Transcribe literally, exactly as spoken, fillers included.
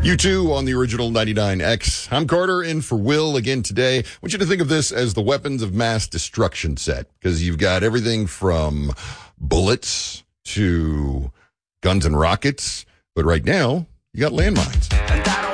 You two on the original ninety-nine X. I'm Carter, in for Will again today. I want you to think of this as the weapons of mass destruction set, because you've got everything from bullets to guns and rockets, but right now, you got landmines.